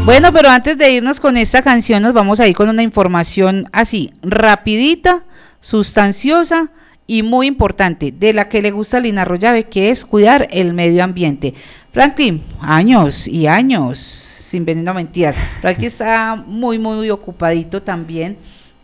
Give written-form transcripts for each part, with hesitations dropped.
Bueno, pero antes de irnos con esta canción, nos vamos a ir con una información así, rapidita, sustanciosa y muy importante, de la que le gusta a Lina Rollave, que es cuidar el medio ambiente. Franklin, años y años, sin venir a mentiras. Franklin está muy, muy ocupadito también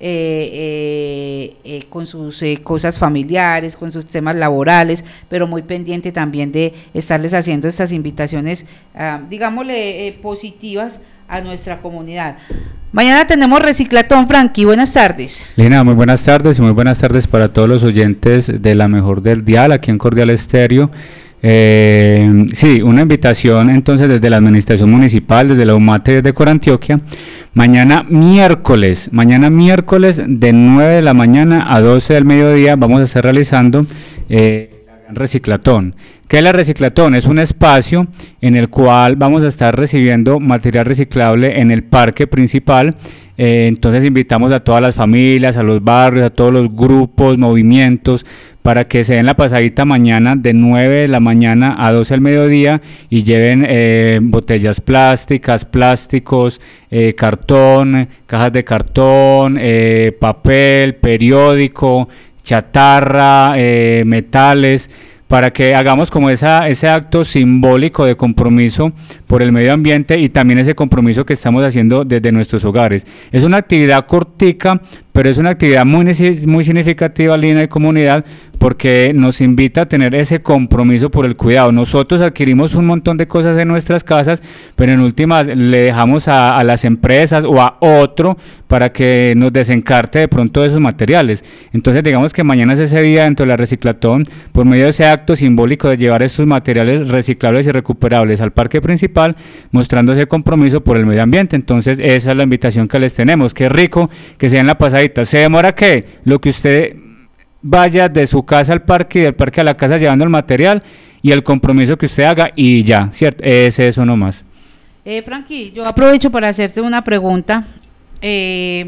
con sus cosas familiares, con sus temas laborales, pero muy pendiente también de estarles haciendo estas invitaciones, digámosle, positivas a nuestra comunidad. Mañana tenemos Reciclatón, Frankie, buenas tardes. Lina, muy buenas tardes y muy buenas tardes para todos los oyentes de La Mejor del Dial, aquí en Cordial Estéreo. Sí, una invitación entonces desde la Administración Municipal, desde la UMATE de Corantioquia, mañana miércoles de 9 de la mañana a 12 del mediodía vamos a estar realizando Reciclatón. ¿Qué es la Reciclatón? Es un espacio en el cual vamos a estar recibiendo material reciclable en el parque principal. Entonces invitamos a todas las familias, a los barrios, a todos los grupos, movimientos, para que se den la pasadita mañana de 9 de la mañana a 12 del mediodía y lleven botellas plásticas, plásticos, cartón, cajas de cartón, papel, periódico, chatarra, metales, para que hagamos como ese acto simbólico de compromiso por el medio ambiente y también ese compromiso que estamos haciendo desde nuestros hogares. Es una actividad cortica, pero es una actividad muy significativa, Lina, y comunidad, porque nos invita a tener ese compromiso por el cuidado. Nosotros adquirimos un montón de cosas en nuestras casas, pero en últimas le dejamos a las empresas o a otro para que nos desencarte de pronto de esos materiales. Entonces digamos que mañana es ese día dentro de la Reciclatón, por medio de ese acto simbólico de llevar estos materiales reciclables y recuperables al parque principal, mostrando ese compromiso por el medio ambiente. Entonces esa es la invitación que les tenemos. Qué rico que sea en la pasadita. ¿Se demora qué? Lo que usted vaya de su casa al parque y del parque a la casa llevando el material y el compromiso que usted haga y ya, ¿cierto? Es eso nomás. Frankie, yo aprovecho para hacerte una pregunta. ¿Qué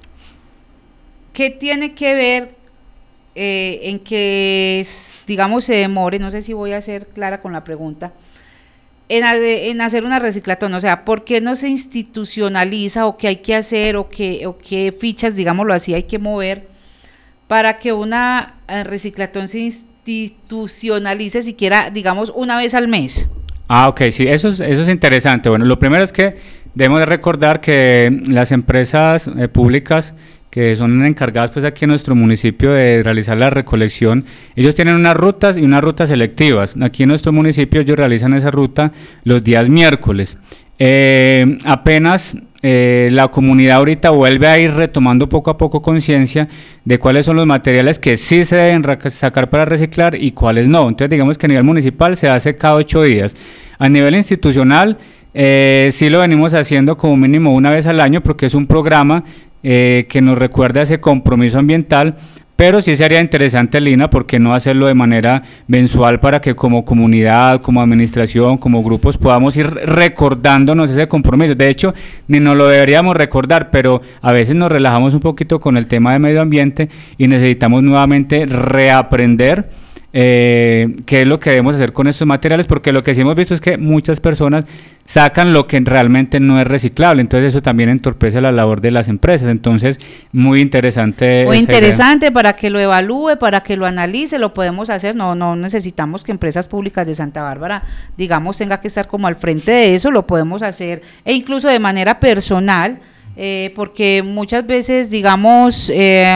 tiene que ver en que, digamos, se demore? No sé si voy a ser clara con la pregunta. En hacer una reciclatón, o sea, ¿por qué no se institucionaliza o qué hay que hacer o qué fichas, digámoslo así, hay que mover para que una reciclatón se institucionalice siquiera, digamos, una vez al mes? Ok, sí, eso es interesante. Bueno, lo primero es que debemos de recordar que las empresas públicas que son encargadas pues aquí en nuestro municipio de realizar la recolección, ellos tienen unas rutas y unas rutas selectivas. Aquí en nuestro municipio ellos realizan esa ruta los días miércoles. Apenas la comunidad ahorita vuelve a ir retomando poco a poco conciencia de cuáles son los materiales que sí se deben sacar para reciclar y cuáles no. Entonces digamos que a nivel municipal se hace cada 8 días. A nivel institucional sí lo venimos haciendo como mínimo una vez al año porque es un programa que nos recuerda ese compromiso ambiental, pero sí sería interesante, Lina, ¿por qué no hacerlo de manera mensual para que como comunidad, como administración, como grupos podamos ir recordándonos ese compromiso? De hecho, ni nos lo deberíamos recordar, pero a veces nos relajamos un poquito con el tema de medio ambiente y necesitamos nuevamente reaprender qué es lo que debemos hacer con estos materiales, porque lo que sí hemos visto es que muchas personas sacan lo que realmente no es reciclable, entonces eso también entorpece la labor de las empresas. Entonces muy interesante. Muy interesante para que lo evalúe, para que lo analice, lo podemos hacer. No necesitamos que Empresas Públicas de Santa Bárbara, digamos, tenga que estar como al frente de eso, lo podemos hacer, e incluso de manera personal, porque muchas veces, digamos,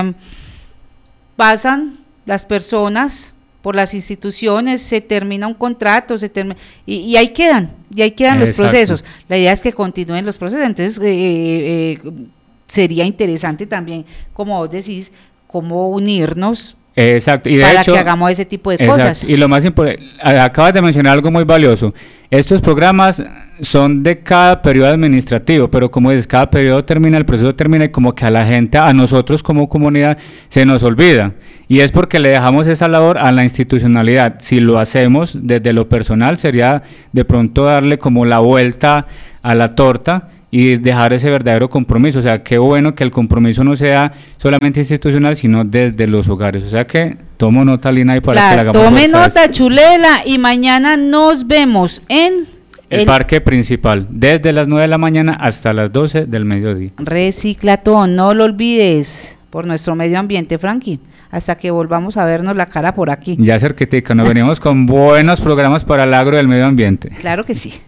pasan las personas por las instituciones, se termina un contrato, y ahí quedan los procesos. La idea es que continúen los procesos. Entonces sería interesante también, como vos decís, cómo unirnos. Exacto. Y de para hecho, que hagamos ese tipo de cosas. Y lo más importante, acabas de mencionar algo muy valioso. Estos programas son de cada periodo administrativo, pero como dices, cada periodo termina, el proceso termina y como que a la gente, a nosotros como comunidad, se nos olvida. Y es porque le dejamos esa labor a la institucionalidad. Si lo hacemos desde lo personal, sería de pronto darle como la vuelta a la torta y dejar ese verdadero compromiso. O sea, qué bueno que el compromiso no sea solamente institucional, sino desde los hogares. O sea que tomo nota, Lina, y para que la hagamos. Tome nota, Chulela, y mañana nos vemos en El parque principal, desde las 9 de la mañana hasta las 12 del mediodía. Reciclatón, no lo olvides, por nuestro medio ambiente, Frankie, hasta que volvamos a vernos la cara por aquí. Ya cerquitica, nos venimos con buenos programas para el agro del medio ambiente. Claro que sí.